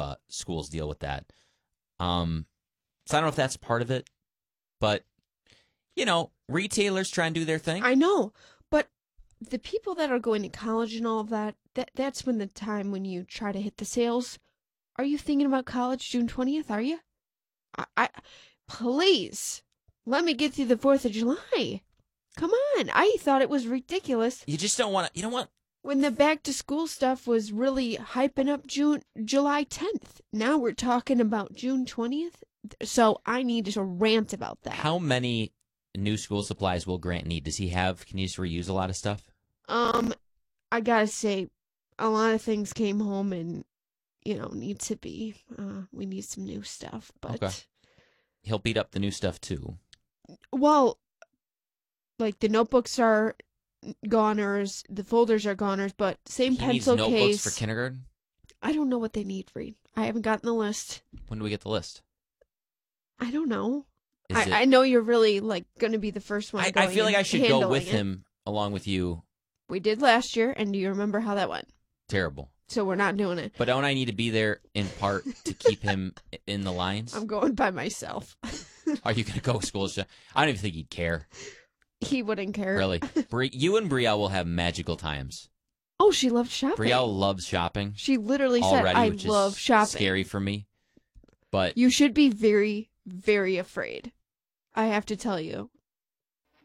schools deal with that. So I don't know if that's part of it, but retailers try and do their thing. I know, but the people that are going to college and all of that's when the time when you try to hit the sales. Are you thinking about college June 20th? Are you? Please, let me get through the 4th of July. Come on. I thought it was ridiculous. You just don't want to, you know what? When the back to school stuff was really hyping up July 10th. Now we're talking about June 20th. So I need to rant about that. How many new school supplies will Grant need? Does he have, can he just reuse a lot of stuff? I gotta say, a lot of things came home and, need to be, we need some new stuff, but. Okay. He'll beat up the new stuff too. Well, like the notebooks are goners, the folders are goners, but same pencil needs case. Notebooks for kindergarten? I don't know what they need, Reed. I haven't gotten the list. When do we get the list? I don't know. I know you're really going to be the first one. I feel like I should go with him along with you. We did last year, and do you remember how that went? Terrible. So we're not doing it. But don't I need to be there in part to keep him in the lines? I'm going by myself. Are you going to go school? I don't even think he'd care. He wouldn't care. Really? You and Brielle will have magical times. Oh, she loved shopping. Brielle loves shopping. She literally said, I love shopping. Scary for me. But you should be very, very afraid. I have to tell you.